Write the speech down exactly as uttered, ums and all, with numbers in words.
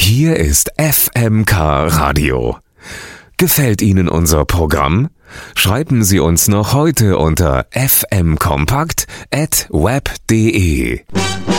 Hier ist F M K Radio. Gefällt Ihnen unser Programm? Schreiben Sie uns noch heute unter f m kompakt at web punkt de.